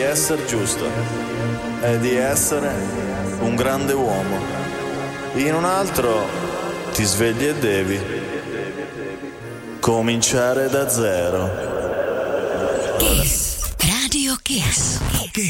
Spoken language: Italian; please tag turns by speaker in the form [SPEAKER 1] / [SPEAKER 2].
[SPEAKER 1] essere giusto e di essere un grande uomo. In un altro ti svegli e devi cominciare da zero.
[SPEAKER 2] Kiss. Radio Kiss.